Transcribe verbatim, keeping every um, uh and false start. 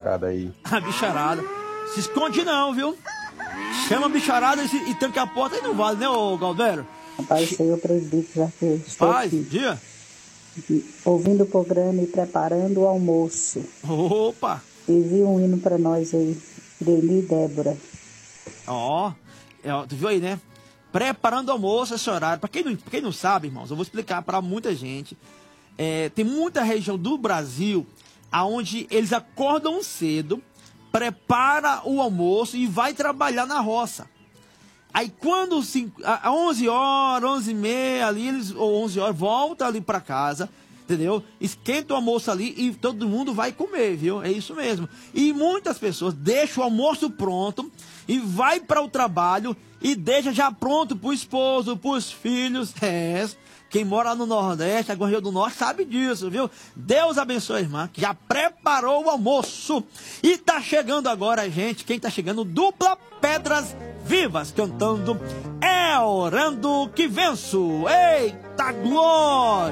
molecada aí. A bicharada. Se esconde não, viu? Chama a bicharada e, e tranca a porta e não vale, né, ô Galdério? Rapaz, Senhor presbítero, já que eu estou Paz, aqui, dia. ouvindo o programa e preparando o almoço. Opa! E vi um hino para nós aí, Deli e Débora. Ó, oh, tu viu aí, né? Preparando o almoço esse horário. Pra quem não, pra quem não sabe, irmãos, eu vou explicar pra muita gente. É, tem muita região do Brasil onde eles acordam cedo, prepara o almoço e vai trabalhar na roça. Aí quando a onze horas, onze e meia ali, eles, ou onze horas, volta ali pra casa, entendeu? Esquenta o almoço ali e todo mundo vai comer, viu? É isso mesmo. E muitas pessoas deixam o almoço pronto e vai para o trabalho e deixa já pronto pro esposo, pros filhos. É, quem mora no Nordeste, agora Rio do Norte, sabe disso, viu? Deus abençoe a irmã, que já preparou o almoço. E tá chegando agora, gente, quem tá chegando? Dupla Pedras Vivas, cantando É Orando que Venço. Eita glória!